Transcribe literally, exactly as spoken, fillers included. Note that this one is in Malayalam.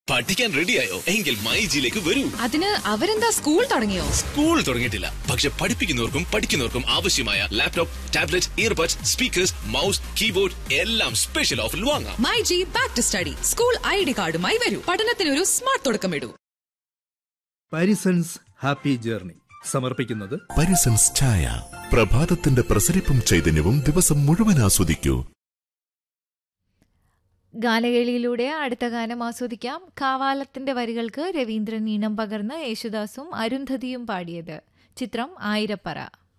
പഠിക്കാൻ റെഡിയായോ? എങ്കിൽ മൈജിയിലേക്ക് വരൂ. അതിന് അവരെന്താ സ്കൂൾ തുടങ്ങിയോ? സ്കൂൾ തുടങ്ങിയിട്ടില്ല, പക്ഷെ പഠിപ്പിക്കുന്നവർക്കും പഠിക്കുന്നവർക്കും ആവശ്യമായ laptop, tablet, earbuds, speakers, mouse, keyboard എല്ലാം സ്പെഷ്യൽ ഓഫറിൽ വാങ്ങാം. MyG back to study. School I D കാർഡുമായി വരൂ. പഠനത്തിനൊരു സ്മാർട്ട് തുടക്കമിടൂ. പാരിസൺസ് ഹാപ്പി ജേർണി സമർപ്പിക്കുന്നത് പാരിസൺസ് ചായ. പ്രഭാതത്തിന്റെ പ്രസരിപ്പും ചൈതന്യവും ദിവസം മുഴുവൻ ആസ്വദിക്കൂ. ഗാനവേളിയിലൂടെ അടുത്ത ഗാനം ആസ്വദിക്കാം. കാവാലത്തിന്റെ വരികൾക്ക് രവീന്ദ്രൻ ഈണം പകർന്ന് യേശുദാസും അരുന്ധതിയും പാടിയത്. ചിത്രം ആയിരപ്പറ.